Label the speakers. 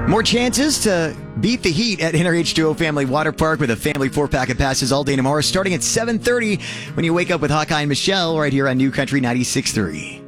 Speaker 1: More chances to beat the heat at NRH2O Family Water Park with a family 4-pack of passes all day tomorrow, starting at 7:30 when you wake up with Hawkeye and Michelle right here on New Country 96.3.